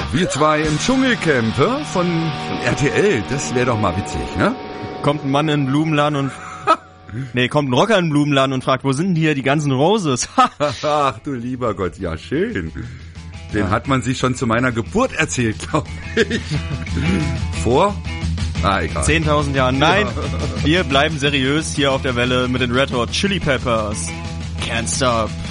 Wir zwei im Dschungelcamp von RTL. Das wäre doch mal witzig, ne? Kommt ein Mann in den Blumenladen und... kommt ein Rocker in den Blumenladen und fragt, wo sind denn hier die ganzen Roses? Ach du lieber Gott, ja schön. Den hat man sich schon zu meiner Geburt erzählt, glaube ich. Vor? Egal. 10.000 Jahren. Nein, wir bleiben seriös hier auf der Welle mit den Red Hot Chili Peppers. Can't Stop.